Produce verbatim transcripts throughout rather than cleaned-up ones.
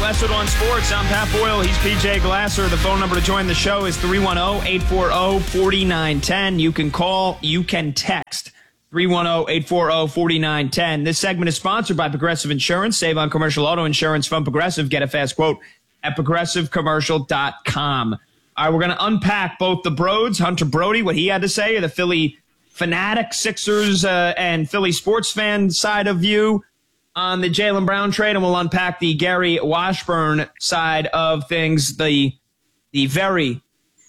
Glasser on Sports. I'm Pat Boyle. He's P J Glasser. The phone number to join the show is three one zero, eight four zero, four nine one zero. You can call, you can text three one zero, eight four zero, four nine one zero. This segment is sponsored by Progressive Insurance. Save on commercial auto insurance from Progressive. Get a fast quote at progressive commercial dot com. All right, we're going to unpack both the Broads, Hunter Brody, what he had to say, the Philly fanatic, Sixers, uh, and Philly sports fan side of you on the Jaylen Brown trade, and we'll unpack the Gary Washburn side of things, the the very,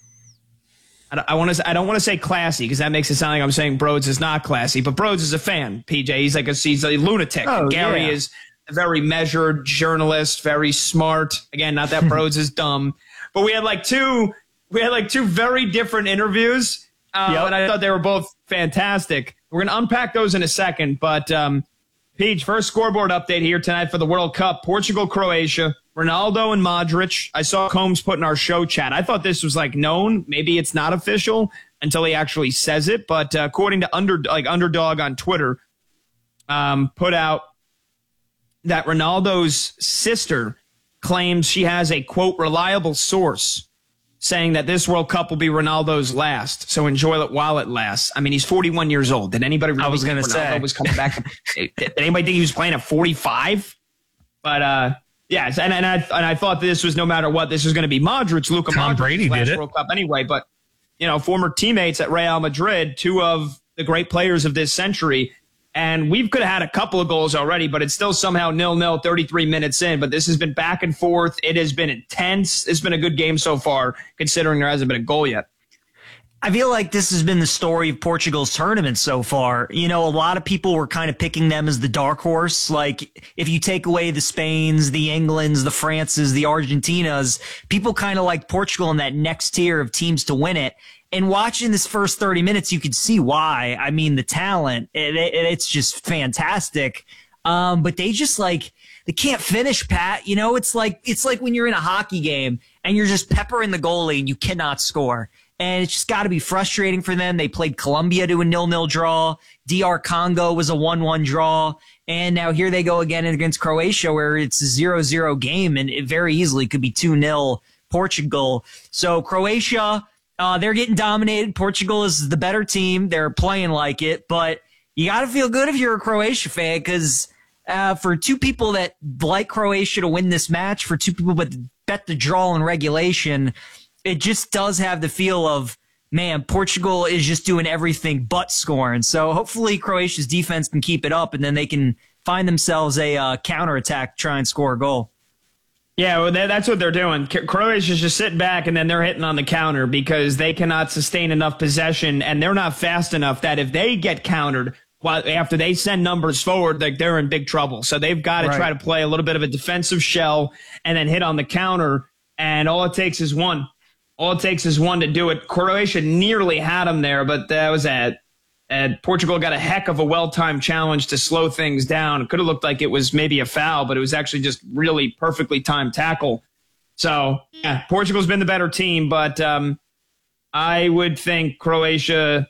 I don't, I want to I don't want to say classy because that makes it sound like I'm saying Broads is not classy, but Broads is a fan, P J. He's like a, he's a lunatic. Oh, Gary yeah. is a very measured journalist, very smart. Again, not that Broads is dumb, but we had like two, we had like two very different interviews, uh, yep. and I thought they were both fantastic. We're going to unpack those in a second, but um, Peach, first scoreboard update here tonight for the World Cup. Portugal, Croatia, Ronaldo and Modric. I saw Combs put in our show chat. I thought this was like known. Maybe it's not official until he actually says it. But uh, according to under, like Underdog on Twitter, um, put out that Ronaldo's sister claims she has a, quote, reliable source saying that this World Cup will be Ronaldo's last, so enjoy it while it lasts. I mean, he's forty-one years old. Did anybody really I was think gonna Ronaldo say. was coming back? Did anybody think he was playing at forty-five? But, uh, yes, and, and, I, and I thought this was no matter what, this was going to be Modric, Luka Tom Modric, Brady last did it. World Cup anyway. But, you know, former teammates at Real Madrid, two of the great players of this century. And we could have had a couple of goals already, but it's still somehow nil-nil, thirty-three minutes in. But this has been back and forth. It has been intense. It's been a good game so far, considering there hasn't been a goal yet. I feel like this has been the story of Portugal's tournament so far. You know, a lot of people were kind of picking them as the dark horse. Like, if you take away the Spains, the Englands, the Frances, the Argentinas, people kind of like Portugal in that next tier of teams to win it. And watching this first thirty minutes, you could see why. I mean, the talent, it, it, it's just fantastic. Um, but they just like, they can't finish, Pat. You know, it's like, it's like when you're in a hockey game and you're just peppering the goalie and you cannot score. And it's just got to be frustrating for them. They played Colombia to a nil-nil draw. D R Congo was a one-one draw. And now here they go again against Croatia, where it's a zero-zero game, and it very easily could be two-nil Portugal. So Croatia, Uh, they're getting dominated. Portugal is the better team. They're playing like it, but you got to feel good if you're a Croatia fan, because uh, for two people that like Croatia to win this match, for two people that bet the draw in regulation, it just does have the feel of, man, Portugal is just doing everything but scoring. So hopefully Croatia's defense can keep it up, and then they can find themselves a uh, counterattack to try and score a goal. Yeah, well, that's what they're doing. Croatia's just sitting back, and then they're hitting on the counter because they cannot sustain enough possession, and they're not fast enough that if they get countered while after they send numbers forward, like they're in big trouble. So they've got to Right. try to play a little bit of a defensive shell and then hit on the counter, and all it takes is one. All it takes is one to do it. Croatia nearly had them there, but that was at And Portugal got a heck of a well-timed challenge to slow things down. It could have looked like it was maybe a foul, but it was actually just really perfectly timed tackle. So, yeah, Portugal's been the better team, but um, I would think Croatia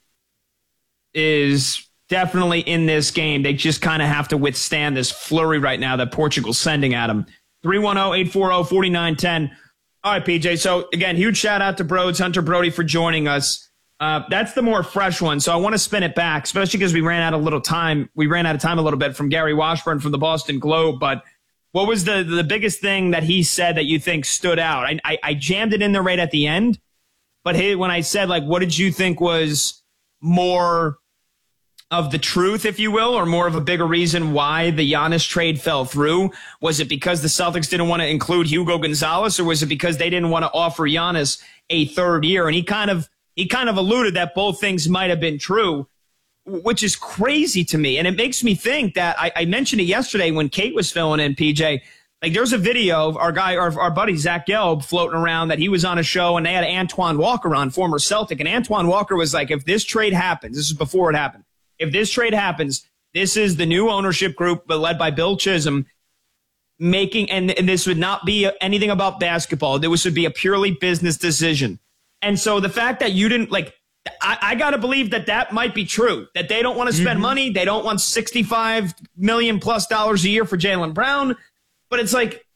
is definitely in this game. They just kind of have to withstand this flurry right now that Portugal's sending at them. three one zero, eight four zero, four nine one zero. All right, P J. So, again, huge shout-out to Broads, Hunter Brody, for joining us. Uh, that's the more fresh one, so I want to spin it back, especially because we ran out of little time. We ran out of time a little bit from Gary Washburn from the Boston Globe. But what was the the biggest thing that he said that you think stood out? I I, I jammed it in there right at the end, but hey, when I said, like, what did you think was more of the truth, if you will, or more of a bigger reason why the Giannis trade fell through? Was it because the Celtics didn't want to include Hugo Gonzalez, or was it because they didn't want to offer Giannis a third year? And he kind of He kind of alluded that both things might have been true, which is crazy to me. And it makes me think that I, I mentioned it yesterday when Kate was filling in, P J. Like, there's a video of our guy, our, our buddy Zach Gelb floating around that he was on a show and they had Antoine Walker on, former Celtic. And Antoine Walker was like, if this trade happens, this is before it happened. If this trade happens, this is the new ownership group led by Bill Chisholm making, and, and this would not be anything about basketball. This would be a purely business decision. And so the fact that you didn't, like, I, I got to believe that that might be true, that they don't want to spend mm-hmm. money. They don't want sixty-five million plus dollars a year for Jaylen Brown. But it's like,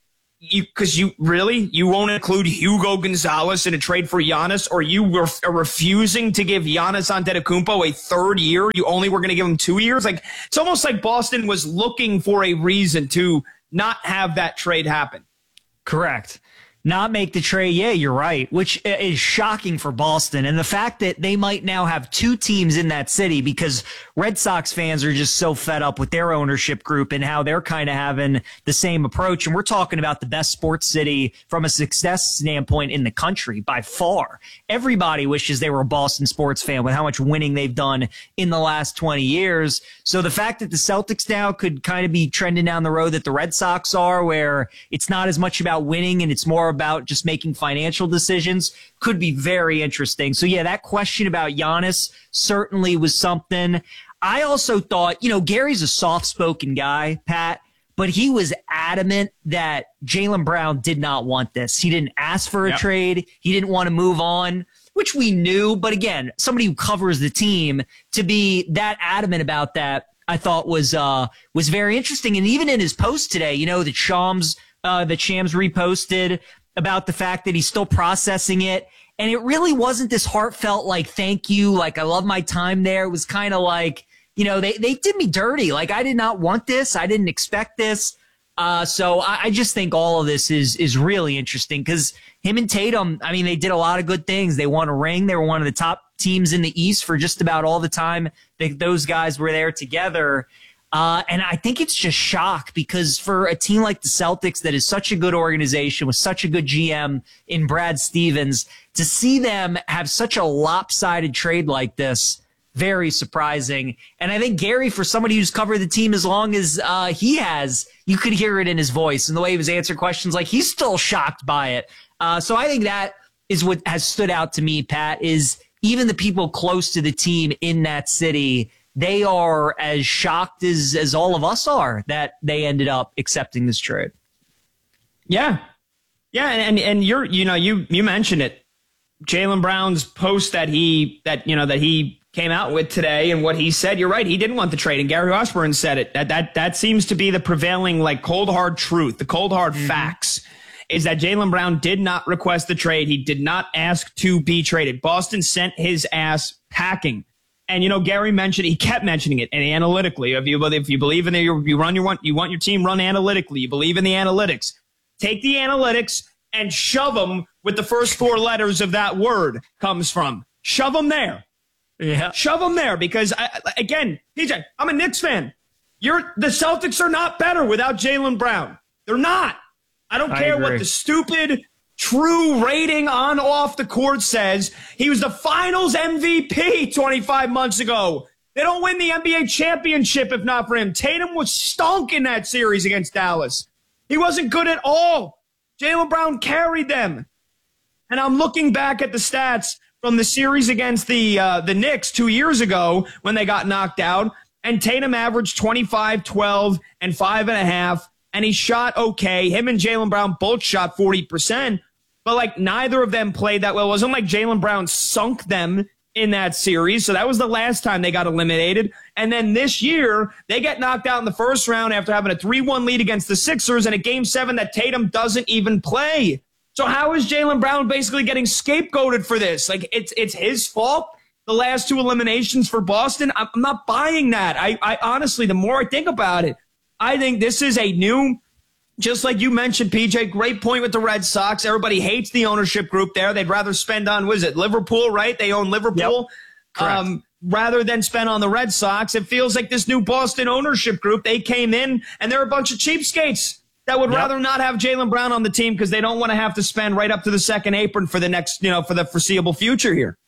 you because you really you won't include Hugo Gonzalez in a trade for Giannis, or you were are refusing to give Giannis Antetokounmpo a third year. You only were going to give him two years. Like, it's almost like Boston was looking for a reason to not have that trade happen. Correct. Not make the trade. Yeah, you're right, which is shocking for Boston. And the fact that they might now have two teams in that city, because Red Sox fans are just so fed up with their ownership group and how they're kind of having the same approach. And we're talking about the best sports city from a success standpoint in the country by far. Everybody wishes they were a Boston sports fan with how much winning they've done in the last twenty years. So the fact that the Celtics now could kind of be trending down the road that the Red Sox are, where it's not as much about winning and it's more about just making financial decisions, could be very interesting. So yeah, that question about Giannis certainly was something. I also thought, you know, Gary's a soft-spoken guy, Pat, but he was adamant that Jaylen Brown did not want this. He didn't ask for a yep. trade. He didn't want to move on, which we knew. But again, somebody who covers the team to be that adamant about that, I thought was uh, was very interesting. And even in his post today, you know, that Shams, uh, that Shams reposted about the fact that he's still processing it. And it really wasn't this heartfelt, like, thank you, like, I love my time there. It was kind of like, you know, they, they did me dirty. Like, I did not want this. I didn't expect this. Uh, so I, I just think all of this is is really interesting because him and Tatum, I mean, they did a lot of good things. They won a ring. They were one of the top teams in the East for just about all the time that those guys were there together. Uh, and I think it's just shock because for a team like the Celtics that is such a good organization with such a good G M in Brad Stevens, to see them have such a lopsided trade like this, very surprising. And I think Gary, for somebody who's covered the team as long as uh, he has, you could hear it in his voice and the way he was answering questions, like he's still shocked by it. Uh, so I think that is what has stood out to me, Pat, is even the people close to the team in that city, they are as shocked as, as all of us are that they ended up accepting this trade. Yeah. Yeah. And, and, and you're, you know, you, you mentioned it. Jaylen Brown's post that he, that, you know, that he came out with today and what he said, you're right. He didn't want the trade. And Gary Osborne said it. That, that, that seems to be the prevailing, like, cold, hard truth. The cold, hard mm-hmm. facts is that Jaylen Brown did not request the trade. He did not ask to be traded. Boston sent his ass packing. And, you know, Gary mentioned, he kept mentioning it, and analytically, if you, if you believe in it, you, you run your one, you want your team run analytically, you believe in the analytics, take the analytics and shove them with the first four letters of that word comes from. Shove them there. Yeah. Shove them there because, I, again, P J, I'm a Knicks fan. You're, the Celtics are not better without Jaylen Brown. They're not. I don't I care agree. what the stupid true rating on off the court says. He was the finals M V P twenty-five months ago. They don't win the N B A championship if not for him. Tatum was stunk in that series against Dallas. He wasn't good at all. Jaylen Brown carried them. And I'm looking back at the stats from the series against the uh, the Knicks two years ago when they got knocked out, and Tatum averaged twenty-five, twelve, and five and a half, and he shot okay. Him and Jaylen Brown both shot forty percent. But, like, neither of them played that well. It wasn't like Jaylen Brown sunk them in that series. So that was the last time they got eliminated. And then this year, they get knocked out in the first round after having a three one lead against the Sixers in a game seven that Tatum doesn't even play. So how is Jaylen Brown basically getting scapegoated for this? Like, it's it's his fault, the last two eliminations for Boston? I'm not buying that. I, I honestly, the more I think about it, I think this is a new... Just like you mentioned, P J, great point with the Red Sox. Everybody hates the ownership group there. They'd rather spend on, what is it, Liverpool, right? They own Liverpool. Yep. Um, rather than spend on the Red Sox. It feels like this new Boston ownership group, they came in, and they're a bunch of cheapskates that would yep. rather not have Jaylen Brown on the team because they don't want to have to spend right up to the second apron for the next, you know, for the foreseeable future here.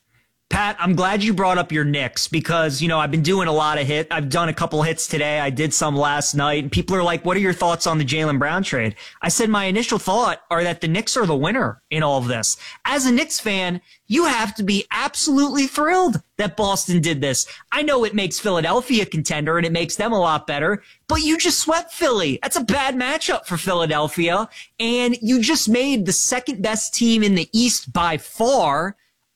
Pat, I'm glad you brought up your Knicks because, you know, I've been doing a lot of hit. I've done a couple hits today. I did some last night. And people are like, what are your thoughts on the Jaylen Brown trade? I said my initial thought are that the Knicks are the winner in all of this. As a Knicks fan, you have to be absolutely thrilled that Boston did this. I know it makes Philadelphia a contender and it makes them a lot better, but you just swept Philly. That's a bad matchup for Philadelphia. And you just made the second best team in the East by far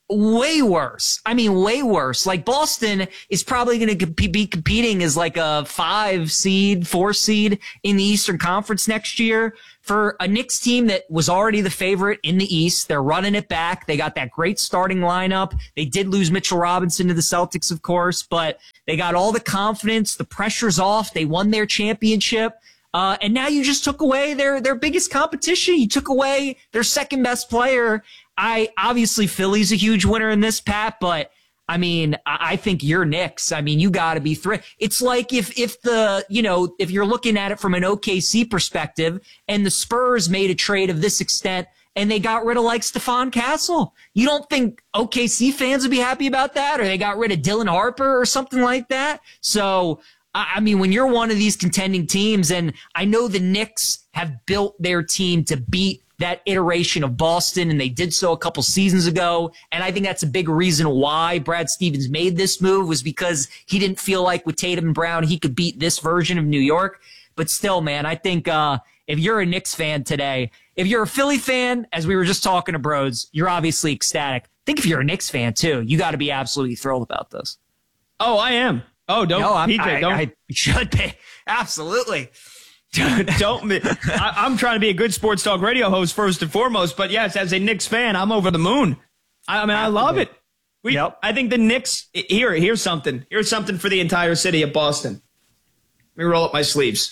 way worse. I mean, way worse. Like Boston is probably going to comp- be competing as like a five seed, four seed in the Eastern Conference next year. For a Knicks team that was already the favorite in the East, they're running it back. They got that great starting lineup. They did lose Mitchell Robinson to the Celtics, of course, but they got all the confidence. The pressure's off. They won their championship. Uh, and now you just took away their, their biggest competition. You took away their second best player. I obviously Philly's a huge winner in this, Pat, but I mean, I think you're Knicks. I mean, you got to be thrilled. It's like if, if the, you know, if you're looking at it from an O K C perspective and the Spurs made a trade of this extent and they got rid of like Stephon Castle. You don't think O K C fans would be happy about that? Or they got rid of Dylan Harper or something like that? So, I mean, when you're one of these contending teams, and I know the Knicks have built their team to beat that iteration of Boston, and they did so a couple seasons ago. And I think that's a big reason why Brad Stevens made this move, was because he didn't feel like with Tatum and Brown he could beat this version of New York. But still, man, I think uh, if you're a Knicks fan today, if you're a Philly fan, as we were just talking to Broads, you're obviously ecstatic. I think if you're a Knicks fan, too, you got to be absolutely thrilled about this. Oh, I am. Oh, don't, no, I'm, P J, I, don't. I should be. Absolutely. Don't I, I'm trying to be a good sports talk radio host first and foremost, but yes, as a Knicks fan, I'm over the moon. I, I mean, I love it. We, yep. I think the Knicks here. Here's something. Here's something for the entire city of Boston. Let me roll up my sleeves.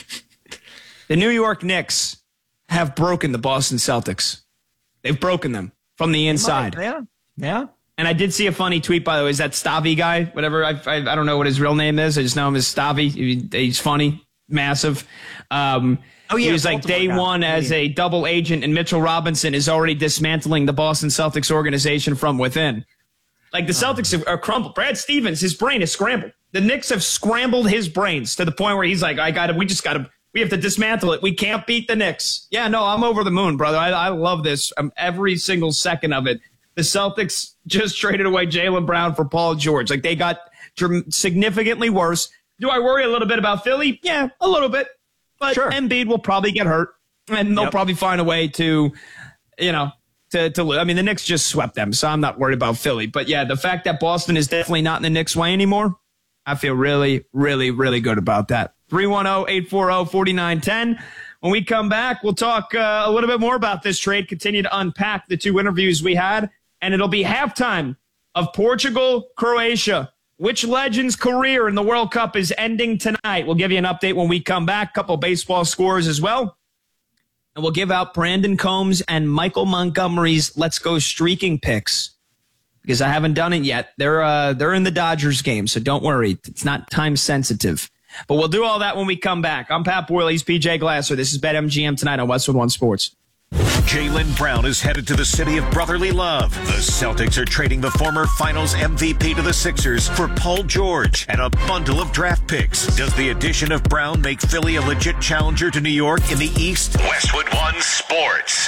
The New York Knicks have broken the Boston Celtics. They've broken them from the inside. Yeah, yeah. And I did see a funny tweet, by the way. Is that Stavi guy? Whatever. I, I, I don't know what his real name is. I just know him as Stavi. He, he's funny. Massive. Um, oh, yeah, he was like day guy. one as yeah. a double agent, and Mitchell Robinson is already dismantling the Boston Celtics organization from within. Like the Celtics are, are crumbled. Brad Stevens, his brain is scrambled. The Knicks have scrambled his brains to the point where he's like, I got to, we just got to, we have to dismantle it. We can't beat the Knicks. Yeah, no, I'm over the moon, brother. I, I love this. Um, every single second of it. The Celtics just traded away Jaylen Brown for Paul George. Like they got significantly worse. Do I worry a little bit about Philly? Yeah, a little bit. But sure. Embiid will probably get hurt, and they'll yep. probably find a way to, you know, to, to lose. I mean, the Knicks just swept them, so I'm not worried about Philly. But, yeah, the fact that Boston is definitely not in the Knicks' way anymore, I feel really, really, really good about that. three one zero, eight four zero, four nine one zero. When we come back, we'll talk uh, a little bit more about this trade, continue to unpack the two interviews we had, and it'll be halftime of Portugal, Croatia. Which legend's career in the World Cup is ending tonight? We'll give you an update when we come back. Couple baseball scores as well. And we'll give out Brandon Combs and Michael Montgomery's Let's Go Streaking picks, because I haven't done it yet. They're uh, they're in the Dodgers game, so don't worry. It's not time sensitive. But we'll do all that when we come back. I'm Pat Boyle. He's P J Glasser. This is BetMGM tonight on Westwood One Sports. Jaylen Brown is headed to the city of brotherly love. The Celtics are trading the former Finals M V P to the Sixers for Paul George and a bundle of draft picks. Does the addition of Brown make Philly a legit challenger to New York in the East? Westwood One Sports.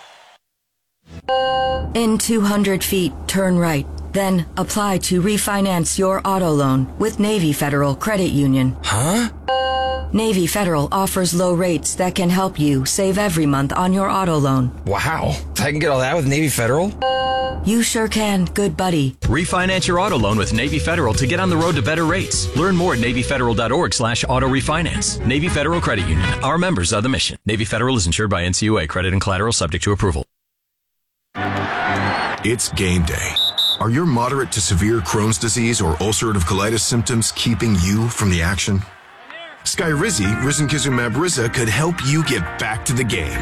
In two hundred feet, turn right. Then apply to refinance your auto loan with Navy Federal Credit Union. Huh? Navy Federal offers low rates that can help you save every month on your auto loan. Wow. I can get all that with Navy Federal? You sure can, good buddy. Refinance your auto loan with Navy Federal to get on the road to better rates. Learn more at NavyFederal.org slash auto refinance. Navy Federal Credit Union. Our members are the mission. Navy Federal is insured by N C U A. Credit and collateral subject to approval. It's game day. Are your moderate to severe Crohn's disease or ulcerative colitis symptoms keeping you from the action? Skyrizi, risankizumab Riza, could help you get back to the game.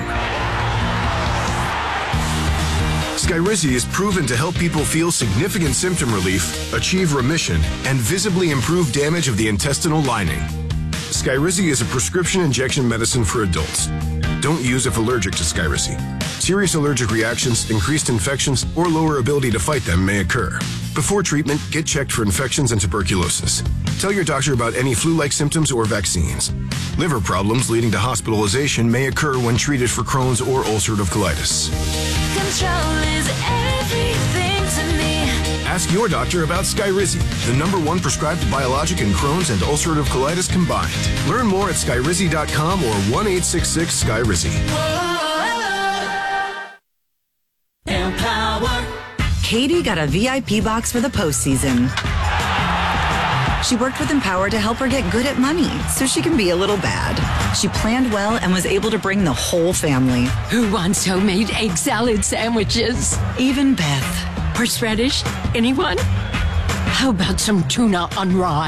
Skyrizi is proven to help people feel significant symptom relief, achieve remission, and visibly improve damage of the intestinal lining. Skyrizi is a prescription injection medicine for adults. Don't use if allergic to Skyrizi. Serious allergic reactions, increased infections, or lower ability to fight them may occur. Before treatment, get checked for infections and tuberculosis. Tell your doctor about any flu-like symptoms or vaccines. Liver problems leading to hospitalization may occur when treated for Crohn's or ulcerative colitis. Control is everything to me. Ask your doctor about Skyrizi, the number one prescribed biologic in Crohn's and ulcerative colitis combined. Learn more at skyrizi dot com or one eight six six Skyrizi. Empower. Katie got a V I P box for the postseason. She worked with Empower to help her get good at money so she can be a little bad. She planned well and was able to bring the whole family. Who wants homemade egg salad sandwiches? Even Beth. Horseradish? Anyone? How about some tuna on rye?